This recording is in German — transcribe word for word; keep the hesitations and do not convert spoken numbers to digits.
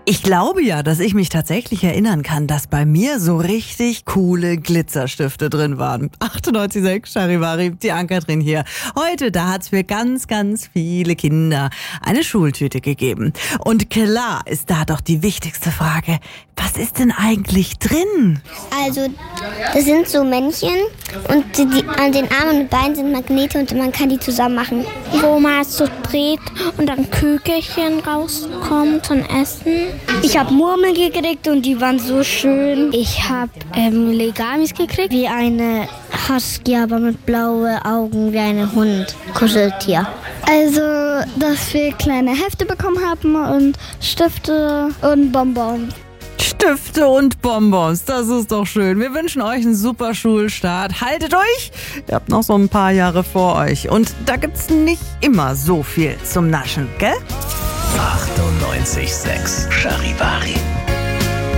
Ich glaube ja, dass ich mich tatsächlich erinnern kann, dass bei mir so richtig coole Glitzerstifte drin waren. achtundneunzig Komma sechs Charivari, die Ann-Kathrin hier. Heute, da hat's für ganz, ganz viele Kinder eine Schultüte gegeben. Und klar ist da doch die wichtigste Frage, was ist denn eigentlich drin? Also, das sind so Männchen und die, die, an den Armen und Beinen sind Magnete und man kann die zusammen machen. Wo man es so dreht und dann Kügelchen rauskommt zum Essen. Ich habe Murmeln gekriegt und die waren so schön. Ich habe ähm, Legamis gekriegt, Wie eine Husky, aber mit blauen Augen, wie ein Hund. Kuscheltier. Also, dass wir kleine Hefte bekommen haben und Stifte und Bonbons. Stifte und Bonbons, das ist doch schön. Wir wünschen euch einen super Schulstart. Haltet euch, ihr habt noch so ein paar Jahre vor euch. Und da gibt's nicht immer so viel zum Naschen, gell? achtundneunzig Komma sechs Charivari.